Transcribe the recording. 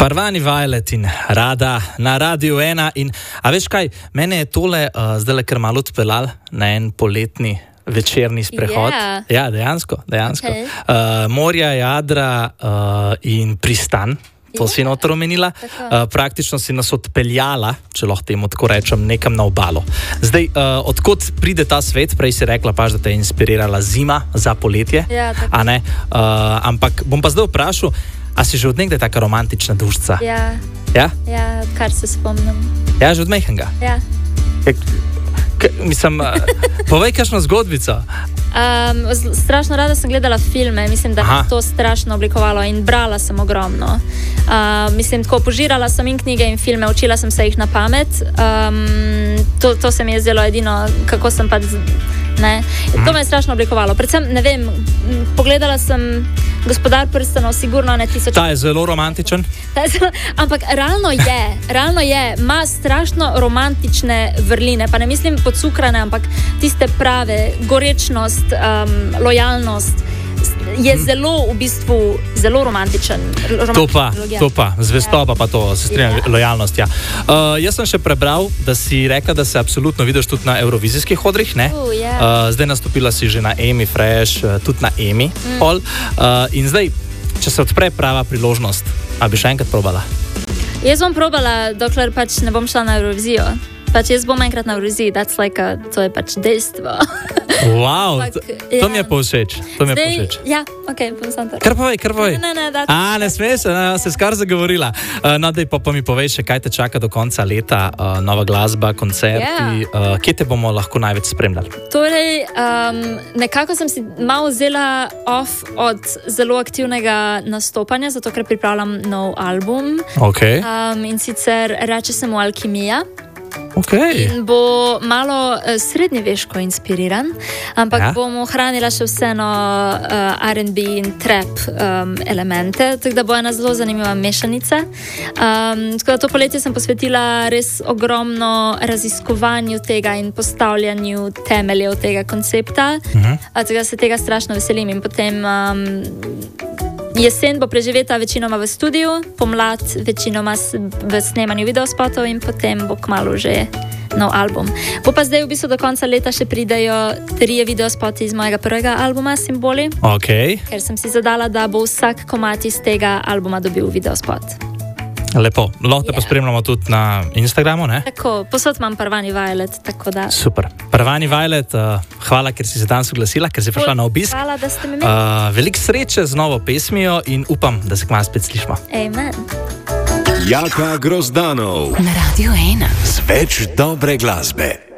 Parvani Violet in Rada na Radiu 1. A veš kaj, mene je tole zdaj kar malo odpeljal na en poletni večerni sprehod. Yeah. Ja, dejansko. Okay. Morja, Jadra in pristan. To si noter omenila. Praktično si nas odpeljala, če lahko temu tako rečem, nekam na obalo. Zdaj, odkot pride ta svet? Prej si rekla pač, da te je inspirirala zima za poletje. Ja, tako. A ne? Ampak bom pa zdaj vprašal, a si že od nekdaj taka romantična dušica? Ja. Ja? Ja, kar se spomnim. Ja, že od majhnega? Ja. Mislim, povej kakšno zgodbico. Strašno rada sem gledala filme, mislim, da je to strašno oblikovalo in brala sem ogromno. Mislim, tako požirala sem in knjige in filme, učila sem se jih na pamet. To se mi je zdelo edino, kako sem pa... Ne. To me je strašno oblikovalo. Predvsem, ne vem, pogledala sem Gospodar prstanov, sigurno ne 1000. Ta je zelo romantičen. Ampak realno je, ima strašno romantične vrline, pa ne mislim podcukrane, ampak tiste prave, gorečnost, lojalnost, je zelo v bistvu zelo romantičen. To pa, zvestoba pa to, se strinjam, lojalnost, ja. Jaz sem še prebral, da si rekla, da se absolutno vidiš tudi na Evrovizijskih odrih, ne? Zdaj nastopila si že na Emi Fresh, tudi na Emi Pol. In zdaj, če se odpre prava priložnost, a bi še enkrat probala? Jaz bom probala, dokler pač ne bom šla na Eurovizijo. Pač jaz bom enkrat na Euroviziji, to je pač dejstvo. Wow, to mi je povšeč. Ja, ok, bom sam to. Kar povej. Ne smeš, se skar zagovorila. No, daj pa mi povej še, kaj te čaka do konca leta, nova glasba, koncerti, kje te bomo lahko največ spremljali? Torej, nekako sem si malo vzela off od zelo aktivnega nastopanja, zato ker pripravljam nov album. Okay. In sicer reče se mu Alkimija. Okay. In bo malo srednjeveško inspiriran, ampak bom ohranila še vseeno R&B in trap elemente, tako da bo ena zelo zanimiva mešanica. Tako da to poletje sem posvetila res ogromno raziskovanju tega in postavljanju temeljev tega koncepta. Tako da se tega strašno veselim in potem jesen bo preživeta večinoma v studiu, pomlad večinoma v snemanju videospotov in potem bo kmalu že nov album. Bo pa zdaj v bistvu do konca leta še pridejo 3 videospoti iz mojega prvega albuma Simboli, ker sem si zadala, da bo vsak komad iz tega albuma dobil videospot. Lepo, lahko te pa spremljamo tudi na Instagramu, ne? Tako, posod imam Parvani Violet, tako da... Super. Parvani Violet, hvala, ker si se danes oglasila, ker si prišla na obisk. Hvala, da ste me imeli. Veliko sreče z novo pesmijo in upam, da se kmalu spet slišimo. Amen. Jaka Grozdanov na Radiu 1 z več dobre glasbe.